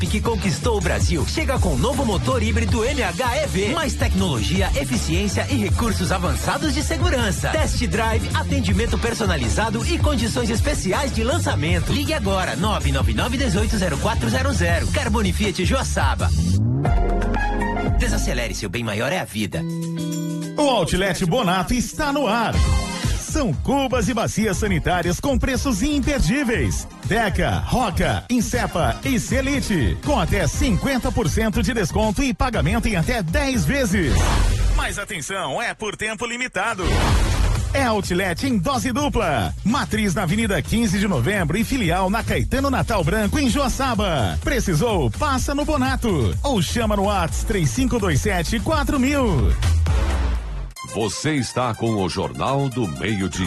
que conquistou o Brasil chega com o novo motor híbrido MH-EV. Mais tecnologia, eficiência e recursos avançados de segurança. Test drive, atendimento personalizado e condições especiais de lançamento. Ligue agora, 999-180400. Carbone Fiat Joaçaba. Desacelere, seu bem maior é a vida. O Outlet Bonato está no ar. São cubas e bacias sanitárias com preços imperdíveis. Deca, Roca, Insepa e Celite. Com até 50% de desconto e pagamento em até 10 vezes. Mas atenção, é por tempo limitado. É Outlet em dose dupla. Matriz na Avenida 15 de Novembro e filial na Caetano Natal Branco em Joaçaba. Precisou? Passa no Bonato. Ou chama no WhatsApp 3527-4000. Você está com o Jornal do Meio-Dia.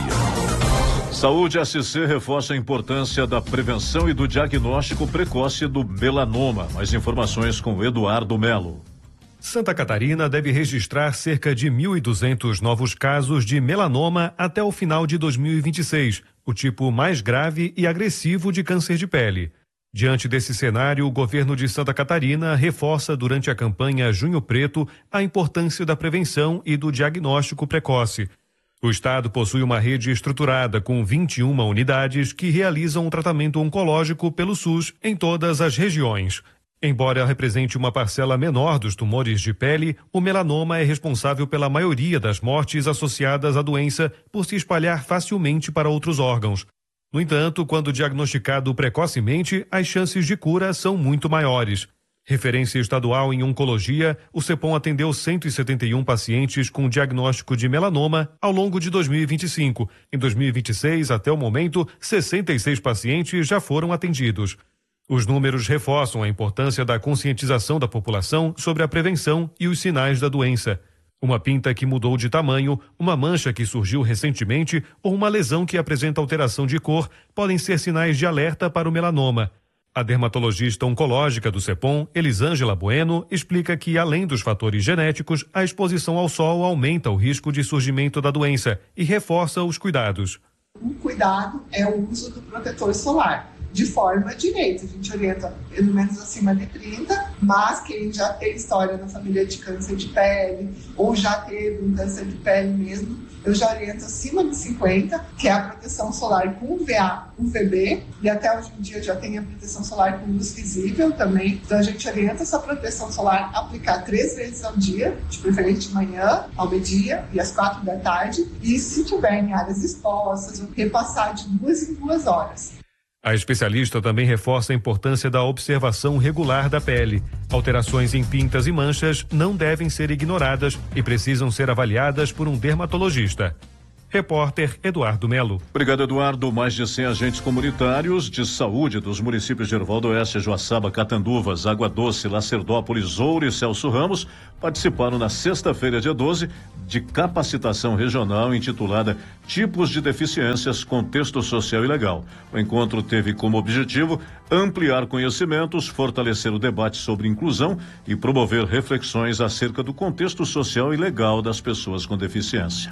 Saúde SC reforça a importância da prevenção e do diagnóstico precoce do melanoma. Mais informações com Eduardo Melo. Santa Catarina deve registrar cerca de 1.200 novos casos de melanoma até o final de 2026, o tipo mais grave e agressivo de câncer de pele. Diante desse cenário, o governo de Santa Catarina reforça durante a campanha Junho Preto a importância da prevenção e do diagnóstico precoce. O estado possui uma rede estruturada com 21 unidades que realizam o tratamento oncológico pelo SUS em todas as regiões. Embora represente uma parcela menor dos tumores de pele, o melanoma é responsável pela maioria das mortes associadas à doença por se espalhar facilmente para outros órgãos. No entanto, quando diagnosticado precocemente, as chances de cura são muito maiores. Referência estadual em oncologia, o CEPOM atendeu 171 pacientes com diagnóstico de melanoma ao longo de 2025. Em 2026, até o momento, 66 pacientes já foram atendidos. Os números reforçam a importância da conscientização da população sobre a prevenção e os sinais da doença. Uma pinta que mudou de tamanho, uma mancha que surgiu recentemente ou uma lesão que apresenta alteração de cor podem ser sinais de alerta para o melanoma. A dermatologista oncológica do CEPOM, Elisângela Bueno, explica que, além dos fatores genéticos, a exposição ao sol aumenta o risco de surgimento da doença e reforça os cuidados. O cuidado é o uso do protetor solar, de forma direita. A gente orienta pelo menos acima de 30, mas quem já tem história na família de câncer de pele, ou já teve um câncer de pele mesmo, eu já oriento acima de 50, que é a proteção solar com UVA, UVB, e até hoje em dia já tem a proteção solar com luz visível também. Então a gente orienta essa proteção solar a aplicar 3 vezes ao dia, de preferência de manhã, ao meio-dia e às 4 da tarde, e se tiver em áreas expostas, repassar de 2 em 2 horas. A especialista também reforça a importância da observação regular da pele. Alterações em pintas e manchas não devem ser ignoradas e precisam ser avaliadas por um dermatologista. Repórter Eduardo Melo. Obrigado, Eduardo. Mais de 100 agentes comunitários de saúde dos municípios de Erval do Oeste, Joaçaba, Catanduvas, Água Doce, Lacerdópolis, Ouro e Celso Ramos participaram na sexta-feira, dia 12, de capacitação regional intitulada Tipos de Deficiências, Contexto Social e Legal. O encontro teve como objetivo ampliar conhecimentos, fortalecer o debate sobre inclusão e promover reflexões acerca do contexto social e legal das pessoas com deficiência.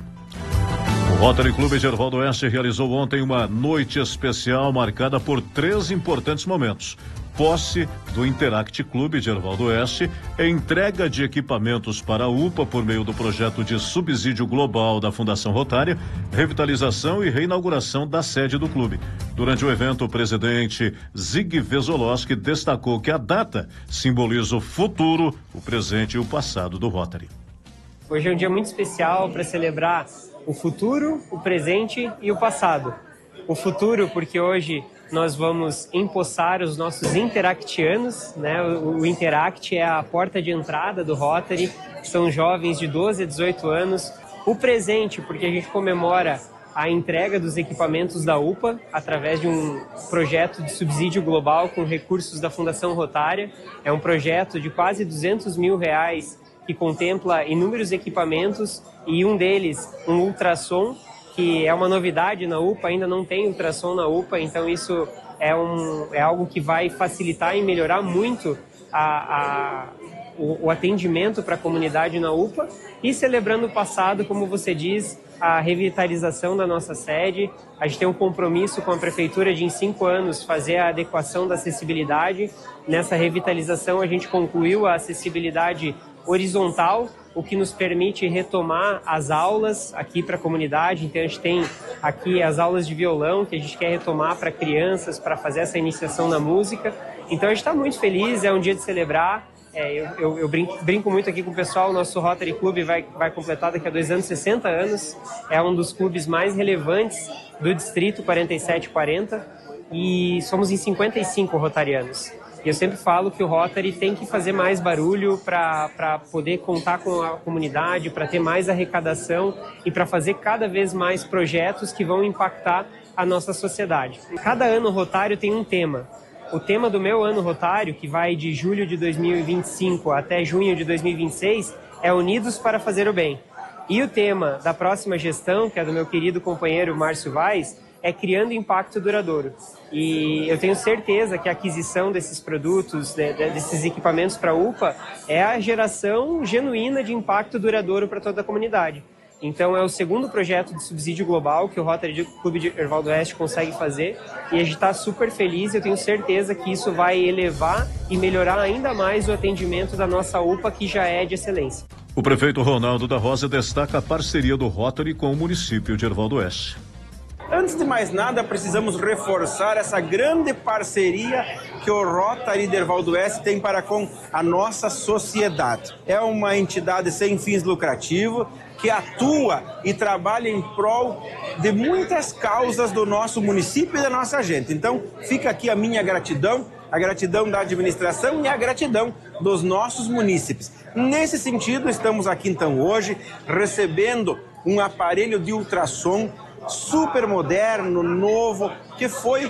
O Rotary Clube de Erval do Oeste realizou ontem uma noite especial marcada por 3 importantes momentos. Posse do Interact Clube de Erval do Oeste, entrega de equipamentos para a UPA por meio do projeto de subsídio global da Fundação Rotária, revitalização e reinauguração da sede do clube. Durante o evento, o presidente Zig Vesolowski destacou que a data simboliza o futuro, o presente e o passado do Rotary. Hoje é um dia muito especial para celebrar o futuro, o presente e o passado. O futuro, porque hoje nós vamos empossar os nossos interactianos, né? O Interact é a porta de entrada do Rotary, são jovens de 12 a 18 anos. O presente, porque a gente comemora a entrega dos equipamentos da UPA através de um projeto de subsídio global com recursos da Fundação Rotária. É um projeto de quase R$200 mil que contempla inúmeros equipamentos e um deles, um ultrassom, que é uma novidade na UPA, ainda não tem ultrassom na UPA, então isso é algo que vai facilitar e melhorar muito o atendimento para a comunidade na UPA e celebrando o passado, como você diz, a revitalização da nossa sede. A gente tem um compromisso com a Prefeitura de, em 5 anos, fazer a adequação da acessibilidade. Nessa revitalização, a gente concluiu a acessibilidade horizontal, o que nos permite retomar as aulas aqui para a comunidade. Então, a gente tem aqui as aulas de violão, que a gente quer retomar para crianças, para fazer essa iniciação na música. Então, a gente está muito feliz, é um dia de celebrar. Eu brinco muito aqui com o pessoal, o nosso Rotary Club vai completar daqui a 2 anos 60 anos, é um dos clubes mais relevantes do distrito 4740 e somos em 55 rotarianos. E eu sempre falo que o Rotary tem que fazer mais barulho para poder contar com a comunidade, para ter mais arrecadação e para fazer cada vez mais projetos que vão impactar a nossa sociedade. Cada ano rotário tem um tema. O tema do meu ano rotário, que vai de julho de 2025 até junho de 2026, é Unidos para Fazer o Bem. E o tema da próxima gestão, que é do meu querido companheiro Márcio Vaz, é Criando Impacto Duradouro. E eu tenho certeza que a aquisição desses produtos, desses equipamentos para a UPA, é a geração genuína de impacto duradouro para toda a comunidade. Então, é o segundo projeto de subsídio global que o Rotary Clube de Herval do Oeste consegue fazer e a gente está super feliz. Eu tenho certeza que isso vai elevar e melhorar ainda mais o atendimento da nossa UPA, que já é de excelência. O prefeito Ronaldo da Rosa destaca a parceria do Rotary com o município de Herval do Oeste. Antes de mais nada, precisamos reforçar essa grande parceria que o Rotary de Herval do Oeste tem para com a nossa sociedade. É uma entidade sem fins lucrativos que atua e trabalha em prol de muitas causas do nosso município e da nossa gente. Então, fica aqui a minha gratidão, a gratidão da administração e a gratidão dos nossos munícipes. Nesse sentido, estamos aqui então hoje recebendo um aparelho de ultrassom super moderno, novo, que foi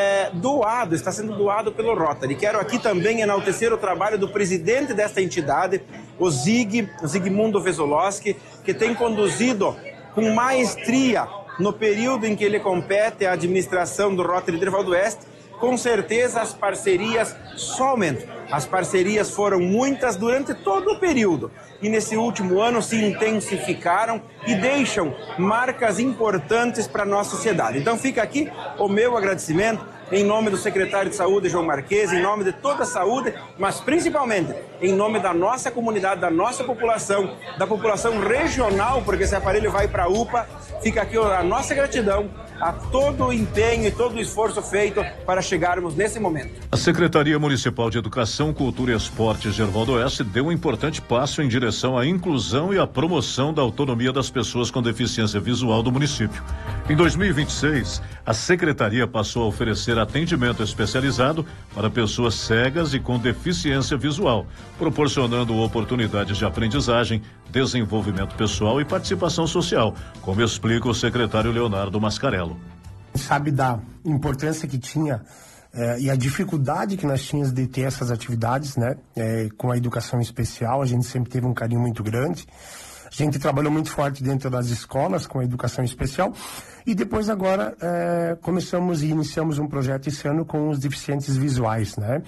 está sendo doado pelo Rotary. Quero aqui também enaltecer o trabalho do presidente desta entidade, o Zygmundo Vesolowski, que tem conduzido com maestria no período em que ele compete à administração do Rotary de Herval do Oeste. Com certeza as parcerias só aumentam. As parcerias foram muitas durante todo o período e nesse último ano se intensificaram e deixam marcas importantes para a nossa sociedade. Então fica aqui o meu agradecimento em nome do secretário de Saúde, João Marques, em nome de toda a saúde, mas principalmente em nome da nossa comunidade, da nossa população, da população regional, porque esse aparelho vai para a UPA. Fica aqui a nossa gratidão a todo o empenho e todo o esforço feito para chegarmos nesse momento. A Secretaria Municipal de Educação, Cultura e Esportes de Herval do Oeste deu um importante passo em direção à inclusão e à promoção da autonomia das pessoas com deficiência visual do município. Em 2026, a Secretaria passou a oferecer atendimento especializado para pessoas cegas e com deficiência visual, proporcionando oportunidades de aprendizagem, desenvolvimento pessoal e participação social, como explica o secretário Leonardo Mascarello. Sabe da importância que tinha e a dificuldade que nós tínhamos de ter essas atividades, né? Com a educação especial, a gente sempre teve um carinho muito grande. A gente trabalhou muito forte dentro das escolas com a educação especial e depois agora começamos e iniciamos um projeto esse ano com os deficientes visuais, né?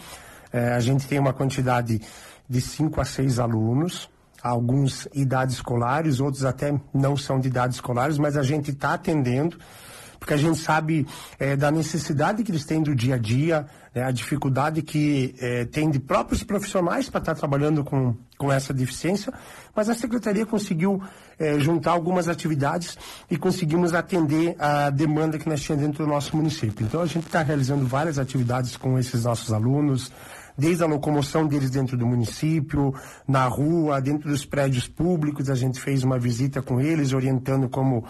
A gente tem uma quantidade de 5 a 6 alunos, alguns idades escolares, outros até não são de idades escolares, mas a gente está atendendo, porque a gente sabe da necessidade que eles têm do dia a dia, a dificuldade que tem de próprios profissionais para estar trabalhando com essa deficiência, mas a Secretaria conseguiu juntar algumas atividades e conseguimos atender a demanda que nós tínhamos dentro do nosso município. Então a gente está realizando várias atividades com esses nossos alunos, desde a locomoção deles dentro do município, na rua, dentro dos prédios públicos. A gente fez uma visita com eles, orientando como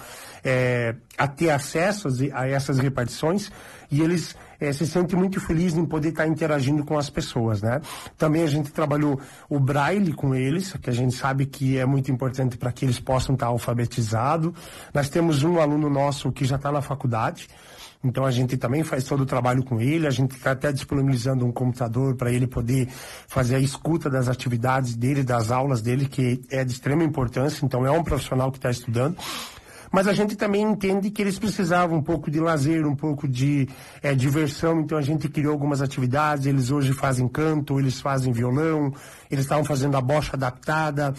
a ter acesso a essas repartições, e eles se sentem muito felizes em poder estar interagindo com as pessoas, né? Também a gente trabalhou o Braille com eles, que a gente sabe que é muito importante para que eles possam estar alfabetizados. Nós temos um aluno nosso que já está na faculdade, então a gente também faz todo o trabalho com ele. A gente está até disponibilizando um computador para ele poder fazer a escuta das atividades dele, das aulas dele, que é de extrema importância. Então é um profissional que está estudando. mas a gente também entende que eles precisavam um pouco de lazer, um pouco de diversão, então a gente criou algumas atividades. Eles hoje fazem canto, eles fazem violão, eles estavam fazendo a bocha adaptada.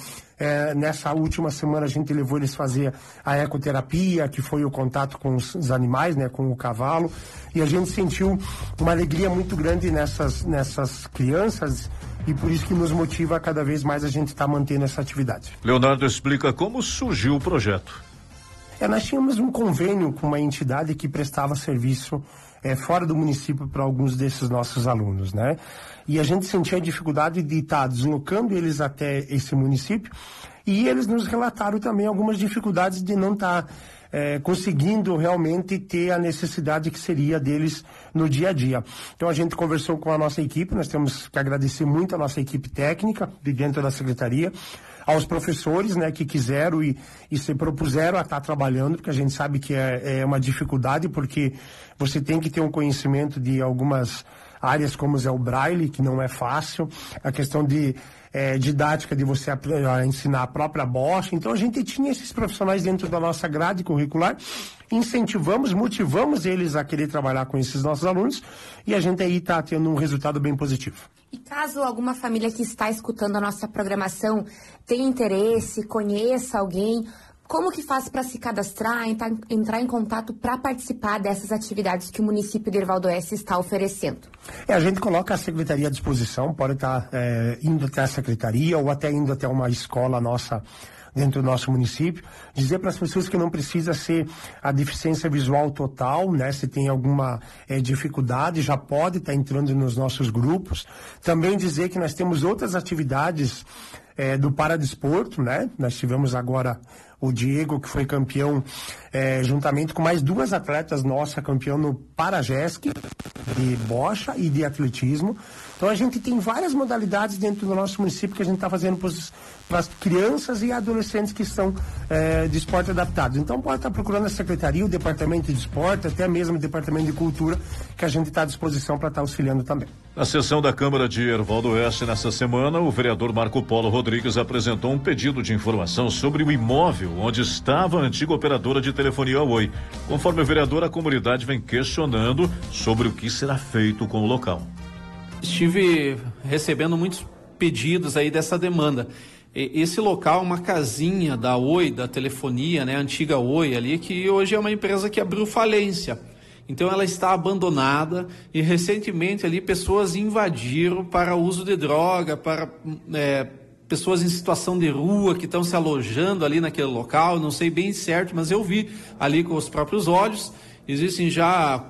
Nessa última semana a gente levou eles a fazer a ecoterapia, que foi o contato com os animais, né, com o cavalo, e a gente sentiu uma alegria muito grande nessas crianças, e por isso que nos motiva cada vez mais a gente estar mantendo essa atividade. Leonardo, explica como surgiu o projeto. Nós tínhamos um convênio com uma entidade que prestava serviço fora do município para alguns desses nossos alunos, né? E a gente sentia a dificuldade de estar deslocando eles até esse município, e eles nos relataram também algumas dificuldades de não estar conseguindo realmente ter a necessidade que seria deles no dia a dia. Então a gente conversou com a nossa equipe, nós temos que agradecer muito a nossa equipe técnica de dentro da secretaria, aos professores, né, que quiseram e se propuseram a estar trabalhando, porque a gente sabe que é uma dificuldade, porque você tem que ter um conhecimento de algumas áreas como é o Braille, que não é fácil, a questão de didática, de você ensinar a própria bocha. Então a gente tinha esses profissionais dentro da nossa grade curricular, incentivamos, motivamos eles a querer trabalhar com esses nossos alunos, e a gente aí está tendo um resultado bem positivo. E caso alguma família que está escutando a nossa programação tenha interesse, conheça alguém, como que faz para se cadastrar, entrar em contato para participar dessas atividades que o município de Herval do Oeste está oferecendo? A gente coloca a secretaria à disposição, pode estar indo até a secretaria ou até indo até uma escola nossa dentro do nosso município. Dizer para as pessoas que não precisa ser a deficiência visual total, né? Se tem alguma dificuldade, já pode estar entrando nos nossos grupos. Também dizer que nós temos outras atividades do paradesporto, né? Nós tivemos agora o Diego, que foi campeão, juntamente com mais duas atletas nossas, campeão no Paragesc, de bocha e de atletismo. Então a gente tem várias modalidades dentro do nosso município que a gente está fazendo para as crianças e adolescentes que são de esporte adaptados. Então pode estar procurando a secretaria, o departamento de esporte, até mesmo o departamento de cultura, que a gente está à disposição para estar auxiliando também. Na sessão da Câmara de Herval do Oeste nesta semana, o vereador Marco Polo Rodrigues apresentou um pedido de informação sobre o imóvel onde estava a antiga operadora de telefonia Oi. Conforme o vereador, a comunidade vem questionando sobre o que será feito com o local. Estive recebendo muitos pedidos aí dessa demanda. Esse local, uma casinha da Oi, da telefonia, né, a antiga Oi ali, que hoje é uma empresa que abriu falência. Então ela está abandonada e recentemente ali pessoas invadiram para uso de droga, para pessoas em situação de rua que estão se alojando ali naquele local. Não sei bem certo, mas eu vi ali com os próprios olhos. Existem já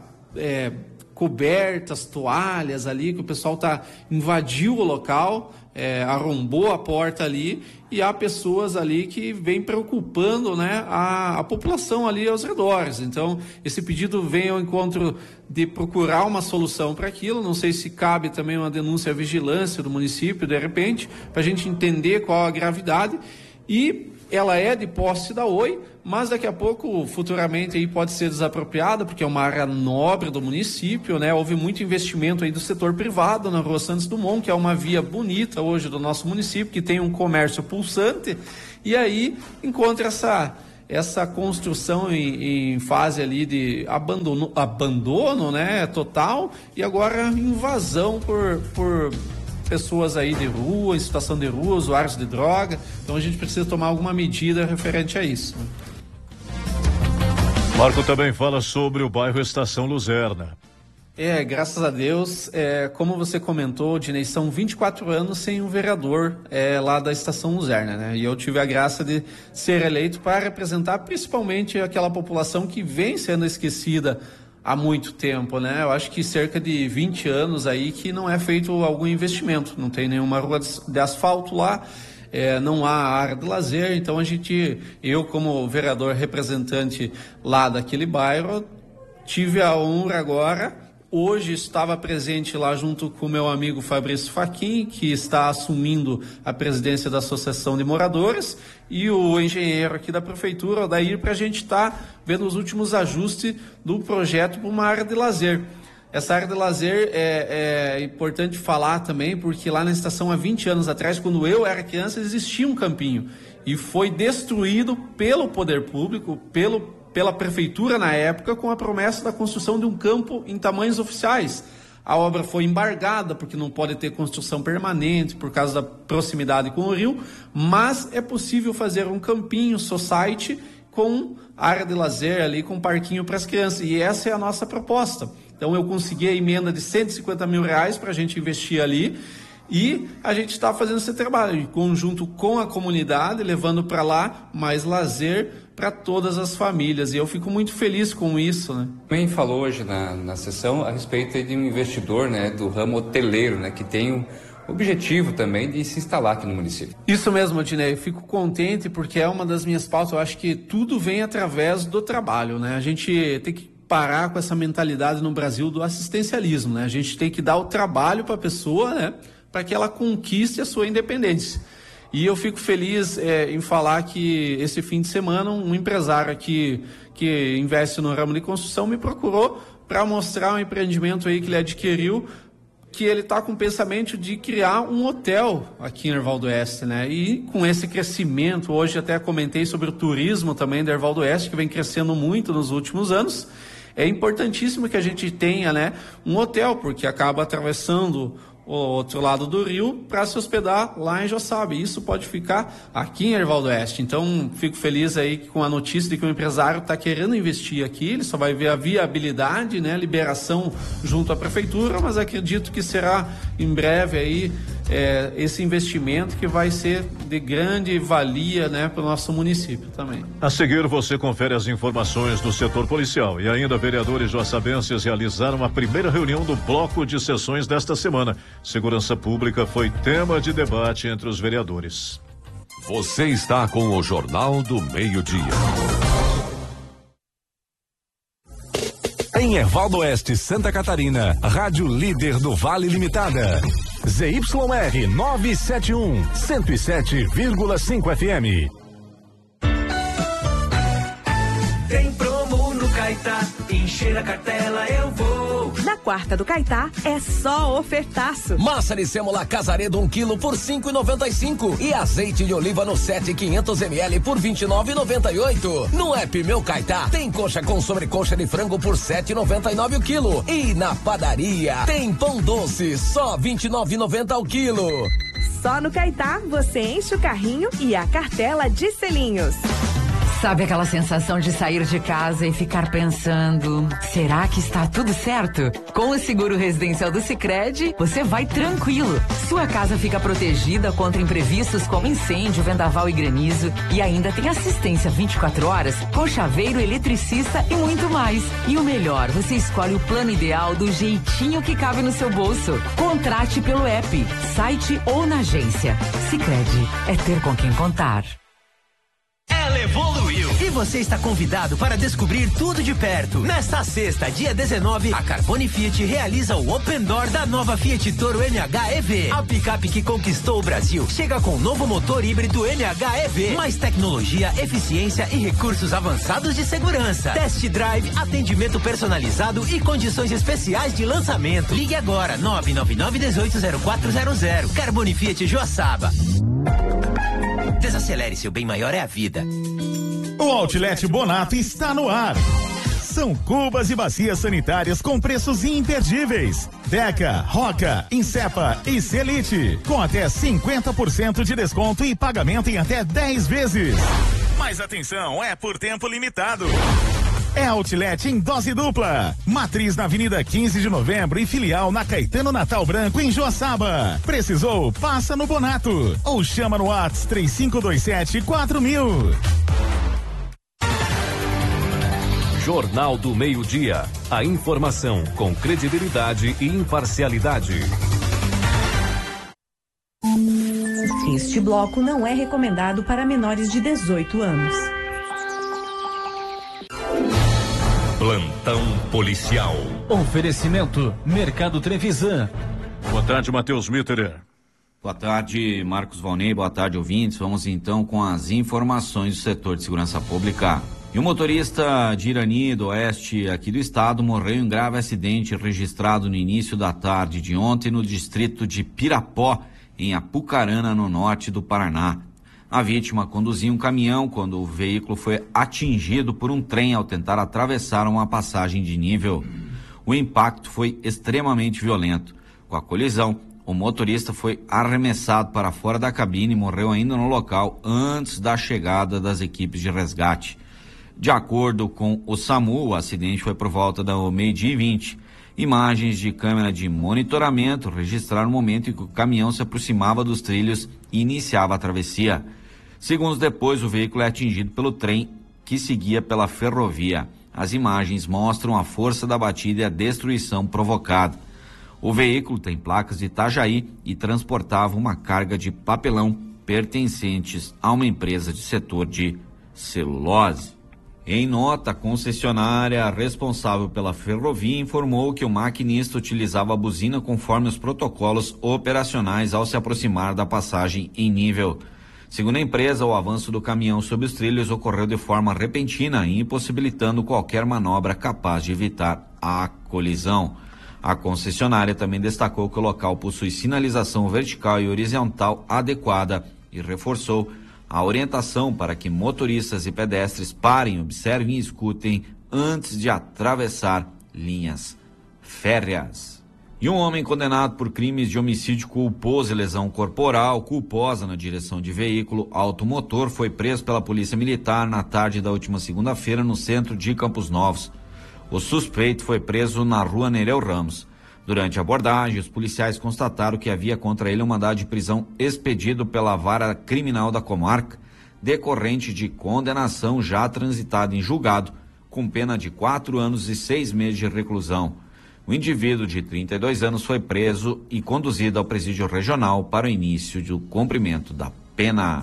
cobertas, toalhas ali, que o pessoal invadiu o local, arrombou a porta ali, e há pessoas ali que vêm preocupando, né, a população ali aos redores. Então, esse pedido vem ao encontro de procurar uma solução para aquilo. Não sei se cabe também uma denúncia à vigilância do município, de repente, para a gente entender qual a gravidade. E ela é de posse da Oi, mas daqui a pouco, futuramente, aí pode ser desapropriada, porque é uma área nobre do município, né? Houve muito investimento aí do setor privado na Rua Santos Dumont, que é uma via bonita hoje do nosso município, que tem um comércio pulsante, e aí encontra essa construção em fase ali de abandono, né, total, e agora invasão por pessoas aí de rua, em situação de rua, usuários de droga. Então a gente precisa tomar alguma medida referente a isso. Marco também fala sobre o bairro Estação Luzerna. Graças a Deus, como você comentou, Dinei, são 24 anos sem um vereador lá da Estação Luzerna, né? E eu tive a graça de ser eleito para representar principalmente aquela população que vem sendo esquecida há muito tempo, né? Eu acho que cerca de 20 anos aí que não é feito algum investimento, não tem nenhuma rua de asfalto lá, não há área de lazer. Então eu como vereador representante lá daquele bairro, tive a honra agora. Hoje estava presente lá junto com o meu amigo Fabrício Faquin, que está assumindo a presidência da Associação de Moradores, e o engenheiro aqui da Prefeitura, Odair, para a gente estar vendo os últimos ajustes do projeto para uma área de lazer. Essa área de lazer é importante falar também, porque lá na estação há 20 anos atrás, quando eu era criança, existia um campinho e foi destruído pelo poder público, pela prefeitura na época, com a promessa da construção de um campo em tamanhos oficiais. A obra foi embargada porque não pode ter construção permanente por causa da proximidade com o rio, mas é possível fazer um campinho society com área de lazer ali, com parquinho para as crianças, e essa é a nossa proposta. Então eu consegui a emenda de R$150 mil para a gente investir ali, e a gente está fazendo esse trabalho em conjunto com a comunidade, levando para lá mais lazer para todas as famílias, e eu fico muito feliz com isso, né? Também falou hoje na sessão a respeito de um investidor, né, do ramo hoteleiro, né, que tem um objetivo também de se instalar aqui no município. Isso mesmo, Odinei, eu fico contente porque é uma das minhas pautas. Eu acho que tudo vem através do trabalho, né? A gente tem que parar com essa mentalidade no Brasil do assistencialismo, né? A gente tem que dar o trabalho para a pessoa, né, para que ela conquiste a sua independência. E eu fico feliz em falar que esse fim de semana um empresário aqui que investe no ramo de construção me procurou para mostrar um empreendimento aí que ele adquiriu, que ele está com o pensamento de criar um hotel aqui em Herval do Oeste, né? E com esse crescimento, hoje até comentei sobre o turismo também de Herval do Oeste, que vem crescendo muito nos últimos anos, é importantíssimo que a gente tenha, né, um hotel, porque acaba atravessando o outro lado do rio para se hospedar lá em Joçaba. E isso pode ficar aqui em Herval do Oeste. Então, fico feliz aí com a notícia de que o empresário está querendo investir aqui. Ele só vai ver a viabilidade, né, liberação junto à prefeitura, mas acredito que será em breve aí esse investimento que vai ser de grande valia, né, para o nosso município também. A seguir, você confere as informações do setor policial. E ainda, vereadores joçabenses realizaram a primeira reunião do bloco de sessões desta semana. Segurança Pública foi tema de debate entre os vereadores. Você está com o Jornal do Meio-Dia. Em Herval do Oeste, Santa Catarina, Rádio Líder do Vale Limitada. ZYR 971, 107,5 FM. Tem promo no Caetá, encher a cartela eu vou. Na quarta do Caetá é só ofertaço. Massa de sêmola Casaredo 1 quilo por R$5,95 e azeite de oliva no 500 ml por R$29,98. No app Meu Caetá tem coxa com sobrecoxa de frango por R$7,99 o quilo. E na padaria tem pão doce só R$29,90 o quilo. Só no Caetá você enche o carrinho e a cartela de selinhos. Sabe aquela sensação de sair de casa e ficar pensando, será que está tudo certo? Com o seguro residencial do Sicredi, você vai tranquilo. Sua casa fica protegida contra imprevistos como incêndio, vendaval e granizo, e ainda tem assistência 24 horas, com chaveiro, eletricista e muito mais. E o melhor, você escolhe o plano ideal do jeitinho que cabe no seu bolso. Contrate pelo app, site ou na agência. Sicredi, é ter com quem contar. Ela evoluiu e você está convidado para descobrir tudo de perto. Nesta sexta, dia 19, a Carbone Fiat realiza o Open Door da nova Fiat Toro MH EV. A picape que conquistou o Brasil chega com o novo motor híbrido MH EV, mais tecnologia, eficiência e recursos avançados de segurança. Test drive, atendimento personalizado e condições especiais de lançamento. Ligue agora 999-180400. Carbone Fiat Joaçaba. Desacelere, seu bem maior é a vida. O Outlet Bonato está no ar. São cubas e bacias sanitárias com preços imperdíveis. Deca, Roca, Insepa e Celite, com até 50% de desconto e pagamento em até 10 vezes. Mas atenção, é por tempo limitado. É Outlet em dose dupla. Matriz na Avenida 15 de Novembro e filial na Caetano Natal Branco em Joaçaba. Precisou? Passa no Bonato ou chama no WhatsApp 3527-4000. Jornal do Meio-Dia. A informação com credibilidade e imparcialidade. Este bloco não é recomendado para menores de 18 anos. Plantão policial. Oferecimento Mercado Trevisan. Boa tarde, Matheus Mitterer. Boa tarde, Marcos Valnei. Boa tarde, ouvintes. Vamos então com as informações do setor de segurança pública. E o motorista de Irani, do oeste aqui do estado, morreu em um grave acidente registrado no início da tarde de ontem no distrito de Pirapó, em Apucarana, no norte do Paraná. A vítima conduzia um caminhão quando o veículo foi atingido por um trem ao tentar atravessar uma passagem de nível. O impacto foi extremamente violento. Com a colisão, o motorista foi arremessado para fora da cabine e morreu ainda no local antes da chegada das equipes de resgate. De acordo com o SAMU, o acidente foi por volta da 12h20. Imagens de câmera de monitoramento registraram o momento em que o caminhão se aproximava dos trilhos e iniciava a travessia. Segundos depois, o veículo é atingido pelo trem que seguia pela ferrovia. As imagens mostram a força da batida e a destruição provocada. O veículo tem placas de Itajaí e transportava uma carga de papelão pertencentes a uma empresa de setor de celulose. Em nota, a concessionária responsável pela ferrovia informou que o maquinista utilizava a buzina conforme os protocolos operacionais ao se aproximar da passagem em nível. Segundo a empresa, o avanço do caminhão sobre os trilhos ocorreu de forma repentina, impossibilitando qualquer manobra capaz de evitar a colisão. A concessionária também destacou que o local possui sinalização vertical e horizontal adequada e reforçou a orientação para que motoristas e pedestres parem, observem e escutem antes de atravessar linhas férreas. E um homem condenado por crimes de homicídio culposo e lesão corporal culposa na direção de veículo automotor foi preso pela Polícia Militar na tarde da última segunda-feira no centro de Campos Novos. O suspeito foi preso na rua Nereu Ramos. Durante a abordagem, os policiais constataram que havia contra ele um mandado de prisão expedido pela Vara Criminal da Comarca, decorrente de condenação já transitada em julgado, com pena de 4 anos e 6 meses de reclusão. O indivíduo de 32 anos foi preso e conduzido ao presídio regional para o início do cumprimento da pena.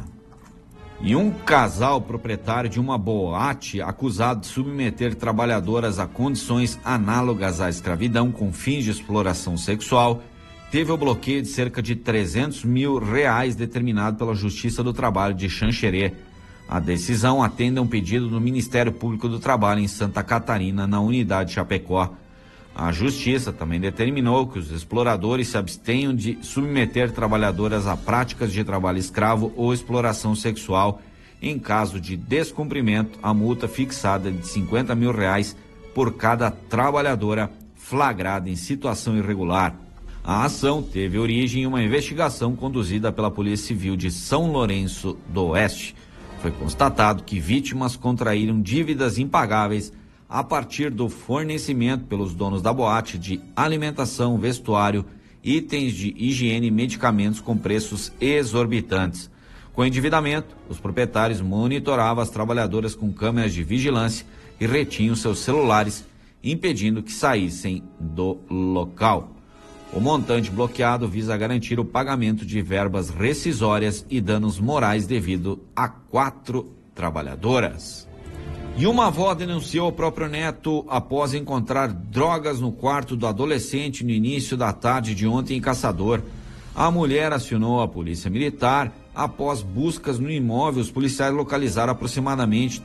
E um casal proprietário de uma boate acusado de submeter trabalhadoras a condições análogas à escravidão com fins de exploração sexual teve o bloqueio de cerca de R$300 mil determinado pela Justiça do Trabalho de Xanxerê. A decisão atende a um pedido do Ministério Público do Trabalho em Santa Catarina, na unidade Chapecó. A Justiça também determinou que os exploradores se abstenham de submeter trabalhadoras a práticas de trabalho escravo ou exploração sexual. Em caso de descumprimento, a multa fixada de R$50 mil por cada trabalhadora flagrada em situação irregular. A ação teve origem em uma investigação conduzida pela Polícia Civil de São Lourenço do Oeste. Foi constatado que vítimas contraíram dívidas impagáveis a partir do fornecimento pelos donos da boate de alimentação, vestuário, itens de higiene e medicamentos com preços exorbitantes. Com o endividamento, os proprietários monitoravam as trabalhadoras com câmeras de vigilância e retinham seus celulares, impedindo que saíssem do local. O montante bloqueado visa garantir o pagamento de verbas rescisórias e danos morais devido a 4 trabalhadoras. E uma avó denunciou o próprio neto após encontrar drogas no quarto do adolescente no início da tarde de ontem em Caçador. A mulher acionou a polícia militar. Após buscas no imóvel, os policiais localizaram aproximadamente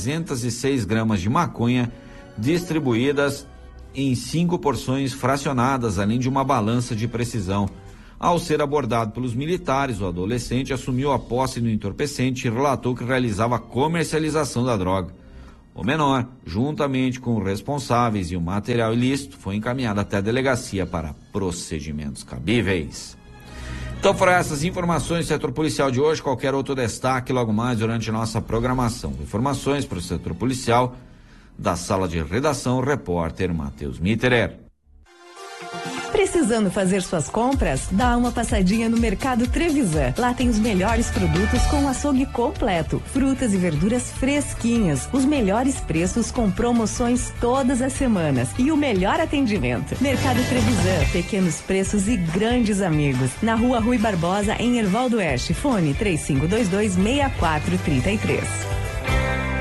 306 gramas de maconha distribuídas em 5 porções fracionadas, além de uma balança de precisão. Ao ser abordado pelos militares, o adolescente assumiu a posse do entorpecente e relatou que realizava a comercialização da droga. O menor, juntamente com os responsáveis e o material ilícito, foi encaminhado até a delegacia para procedimentos cabíveis. Então foram essas informações do setor policial de hoje. Qualquer outro destaque logo mais durante a nossa programação. Informações para o setor policial da sala de redação, o repórter Matheus Mitterer. Precisando fazer suas compras? Dá uma passadinha no Mercado Trevisan. Lá tem os melhores produtos com açougue completo, frutas e verduras fresquinhas, os melhores preços com promoções todas as semanas e o melhor atendimento. Mercado Trevisan, pequenos preços e grandes amigos. Na Rua Rui Barbosa, em Erval do Oeste. Fone 3522-6433.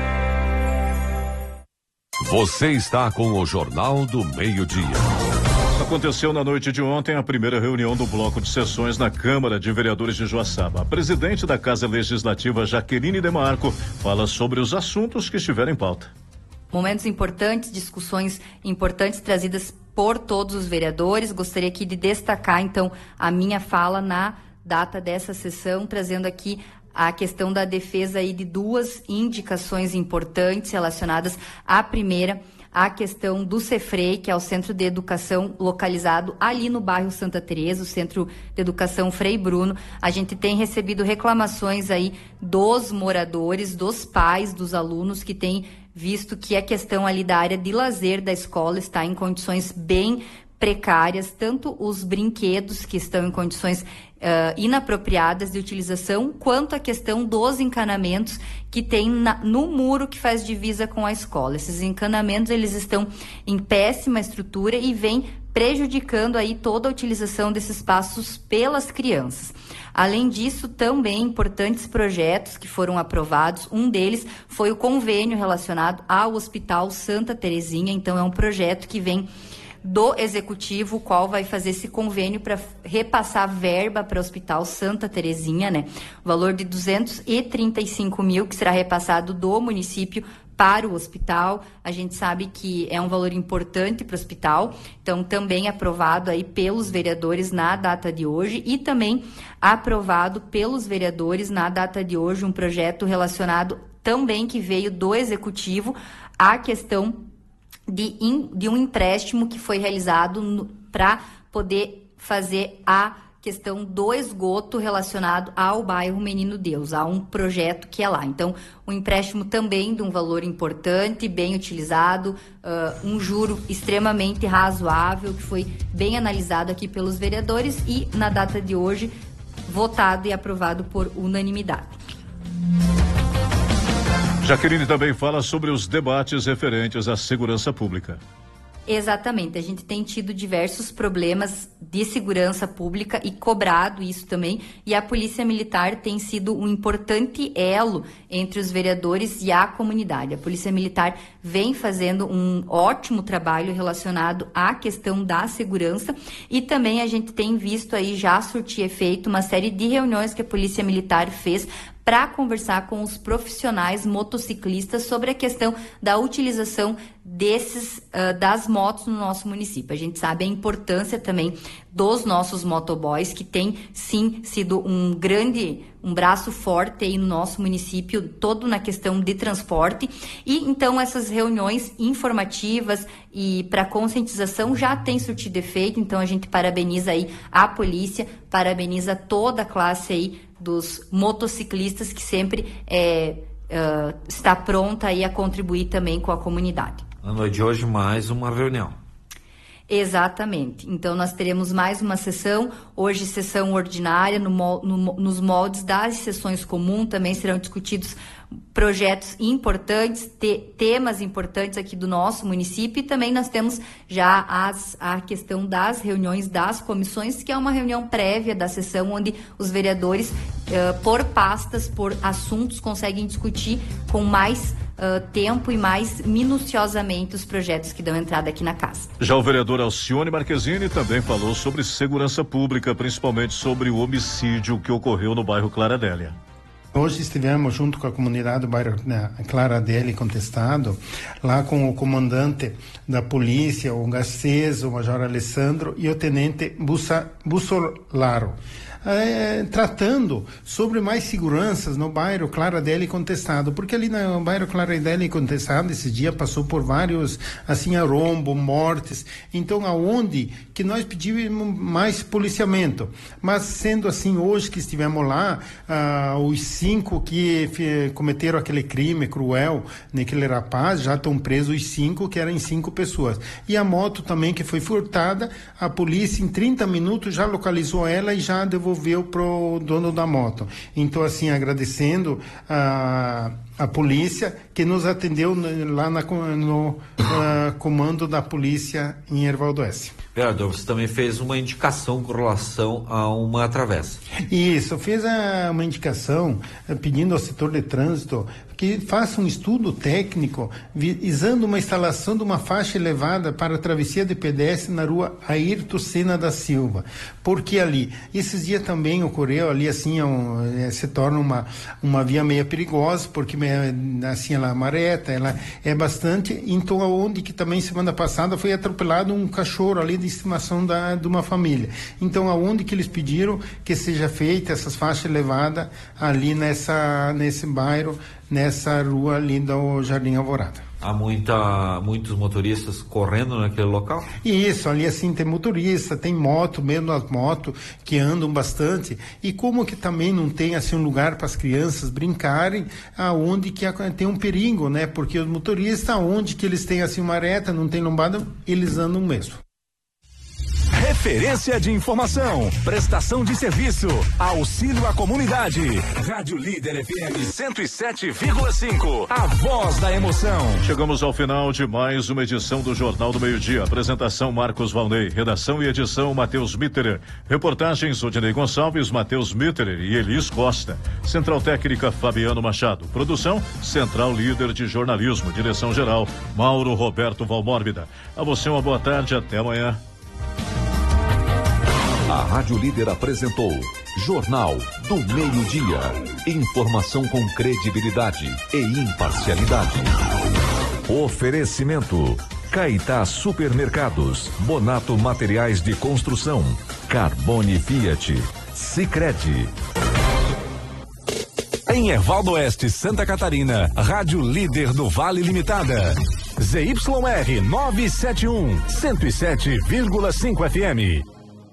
Você está com o Jornal do Meio-Dia. Aconteceu na noite de ontem a primeira reunião do bloco de sessões na Câmara de Vereadores de Joaçaba. A presidente da Casa Legislativa, Jaqueline Demarco, fala sobre os assuntos que estiveram em pauta. Momentos importantes, discussões importantes trazidas por todos os vereadores. Gostaria aqui de destacar, então, a minha fala na data dessa sessão, trazendo aqui a questão da defesa aí de duas indicações importantes relacionadas à primeira, a questão do CEFREI, que é o Centro de Educação localizado ali no bairro Santa Teresa, o Centro de Educação Frei Bruno. A gente tem recebido reclamações aí dos moradores, dos pais, dos alunos que têm visto que a questão ali da área de lazer da escola está em condições bem precárias, tanto os brinquedos que estão em condições inapropriadas de utilização, quanto a questão dos encanamentos que tem no muro que faz divisa com a escola. Esses encanamentos, eles estão em péssima estrutura e vêm prejudicando aí toda a utilização desses espaços pelas crianças. Além disso, também importantes projetos que foram aprovados. Um deles foi o convênio relacionado ao Hospital Santa Terezinha. Então, é um projeto que vem do Executivo, o qual vai fazer esse convênio para repassar verba para o Hospital Santa Terezinha, né? O valor de 235 mil que será repassado do município para o hospital. A gente sabe que é um valor importante para o hospital, então também aprovado aí pelos vereadores na data de hoje e também aprovado pelos vereadores na data de hoje um projeto relacionado também que veio do Executivo à questão de um empréstimo que foi realizado para poder fazer a questão do esgoto relacionado ao bairro Menino Deus. Há um projeto que é lá. Então, um empréstimo também de um valor importante, bem utilizado, um juro extremamente razoável, que foi bem analisado aqui pelos vereadores e, na data de hoje, votado e aprovado por unanimidade. Jaqueline também fala sobre os debates referentes à segurança pública. Exatamente, a gente tem tido diversos problemas de segurança pública e cobrado isso também, e a Polícia Militar tem sido um importante elo entre os vereadores e a comunidade. A Polícia Militar vem fazendo um ótimo trabalho relacionado à questão da segurança e também a gente tem visto aí já surtir efeito uma série de reuniões que a Polícia Militar fez para conversar com os profissionais motociclistas sobre a questão da utilização das motos no nosso município. A gente sabe a importância também dos nossos motoboys, que tem sim sido um braço forte aí no nosso município, todo na questão de transporte, e então essas reuniões informativas e para conscientização já tem surtido efeito. Então a gente parabeniza aí a polícia, parabeniza toda a classe aí dos motociclistas que sempre está pronta aí a contribuir também com a comunidade. Na noite de hoje, mais uma reunião. Exatamente. Então, nós teremos mais uma sessão, hoje sessão ordinária, nos moldes das sessões comuns, também serão discutidos projetos importantes, temas importantes aqui do nosso município, e também nós temos já a questão das reuniões das comissões, que é uma reunião prévia da sessão, onde os vereadores, por pastas, por assuntos, conseguem discutir com mais tempo e mais minuciosamente os projetos que dão entrada aqui na casa. Já o vereador Alcione Marquezine também falou sobre segurança pública, principalmente sobre o homicídio que ocorreu no bairro Clara Adélia. Hoje estivemos junto com a comunidade do bairro Clara Adélia Contestado, lá com o comandante da polícia, o Garcês, o major Alessandro e o tenente Bussolaro, tratando sobre mais seguranças no bairro Clara Adélia Contestado, porque ali no bairro Clara Adélia Contestado esse dia passou por vários arrombos, mortes, então aonde que nós pedimos mais policiamento, mas sendo assim, hoje que estivemos lá, os 5 que cometeram aquele crime cruel naquele rapaz, já estão presos os 5, que eram 5 pessoas, e a moto também que foi furtada, a polícia em 30 minutos já localizou ela e já devolveu pro dono da moto. Então, assim, agradecendo a polícia, que nos atendeu lá no comando da polícia em Herval do Oeste. Vereador, você também fez uma indicação com relação a uma travessa. Isso, fez uma indicação pedindo ao setor de trânsito que faça um estudo técnico visando uma instalação de uma faixa elevada para a travessia de pedestre na rua Ayrton Senna da Silva. Porque ali, esses dias também ocorreu ali assim, se torna uma via meio perigosa, porque assim ela é mareta, ela é bastante, então onde que também semana passada foi atropelado um cachorro ali de estimação de uma família. Então aonde que eles pediram que seja feita essas faixas elevadas ali nesse bairro, nessa rua ali do Jardim Alvorada. Há muitos motoristas correndo naquele local? Isso, ali assim tem motorista, tem moto, mesmo as motos que andam bastante, e como que também não tem assim um lugar para as crianças brincarem, aonde que tem um perigo, né? Porque os motoristas, aonde que eles têm assim uma reta, não tem lombada, eles andam mesmo. Referência de informação, prestação de serviço, auxílio à comunidade. Rádio Líder FM 107,5. A voz da emoção. Chegamos ao final de mais uma edição do Jornal do Meio-Dia. Apresentação Marcos Valnei. Redação e edição Matheus Mitterer. Reportagens Odinei Gonçalves, Matheus Mitterer e Elis Costa. Central Técnica Fabiano Machado. Produção Central Líder de Jornalismo. Direção Geral Mauro Roberto Valmórbida. A você uma boa tarde, até amanhã. A Rádio Líder apresentou Jornal do Meio-Dia. Informação com credibilidade e imparcialidade. Oferecimento: Caetá Supermercados, Bonato Materiais de Construção, Carbone Fiat, Sicredi. Em Herval do Oeste, Santa Catarina, Rádio Líder do Vale Limitada. ZYR 971, 107,5 FM.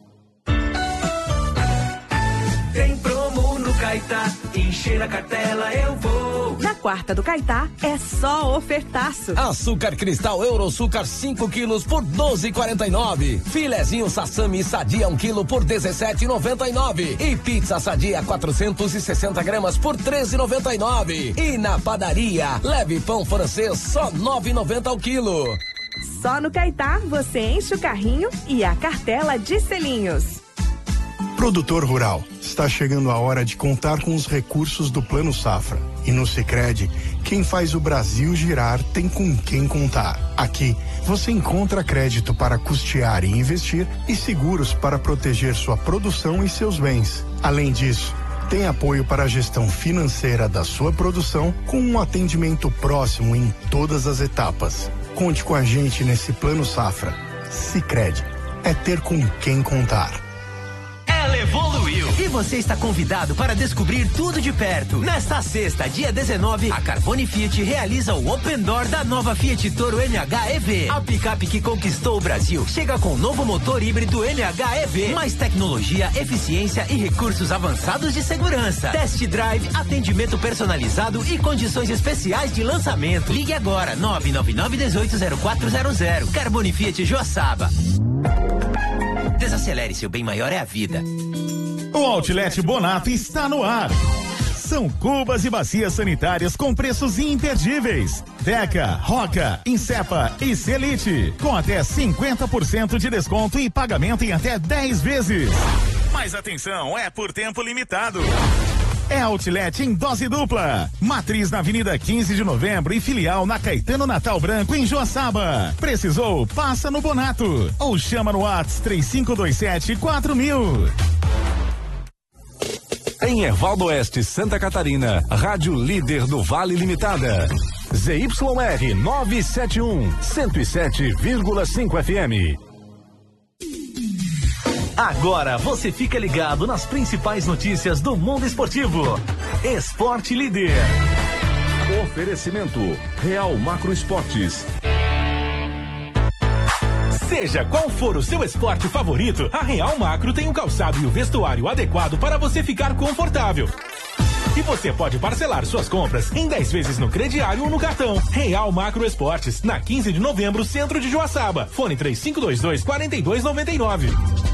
Tem promo no Caetá, encher a cartela eu vou. Na quarta do Caetá é só ofertaço. Açúcar cristal Euroçúcar 5 quilos por 12,49. Filezinho Sassami Sadia 1 quilo por 17,99. E pizza Sadia 460 gramas por 13,99. E na padaria, leve pão francês só 9,90 ao quilo. Só no Caetá você enche o carrinho e a cartela de selinhos. Produtor rural, está chegando a hora de contar com os recursos do Plano Safra. E no Sicredi, quem faz o Brasil girar tem com quem contar. Aqui, você encontra crédito para custear e investir e seguros para proteger sua produção e seus bens. Além disso, tem apoio para a gestão financeira da sua produção com um atendimento próximo em todas as etapas. Conte com a gente nesse Plano Safra. Sicredi, é ter com quem contar. Ela evoluiu e você está convidado para descobrir tudo de perto. Nesta sexta, dia 19, a Carbone Fiat realiza o Open Door da nova Fiat Toro NH EV. A picape que conquistou o Brasil chega com o novo motor híbrido NH EV, mais tecnologia, eficiência e recursos avançados de segurança. Test drive, atendimento personalizado e condições especiais de lançamento. Ligue agora 999-180400. Carbone Fiat Joaçaba. Desacelere, seu bem maior é a vida. O Outlet Bonato está no ar. São cubas e bacias sanitárias com preços imperdíveis. Deca, Roca, Insepa e Selite. Com até 50% de desconto e pagamento em até 10 vezes. Mas atenção, é por tempo limitado. É Outlet em dose dupla. Matriz na Avenida 15 de Novembro e filial na Caetano Natal Branco em Joaçaba. Precisou? Passa no Bonato. Ou chama no WhatsApp 3527-4000. Em Herval do Oeste, Santa Catarina, Rádio Líder do Vale Limitada. ZYR 971, 107,5 FM. Agora você fica ligado nas principais notícias do mundo esportivo. Esporte Líder. Oferecimento Real Macro Esportes. Seja qual for o seu esporte favorito, a Real Macro tem o calçado e o vestuário adequado para você ficar confortável. E você pode parcelar suas compras em 10 vezes no crediário ou no cartão. Real Macro Esportes, na 15 de novembro, centro de Joaçaba. Fone 3522-4299.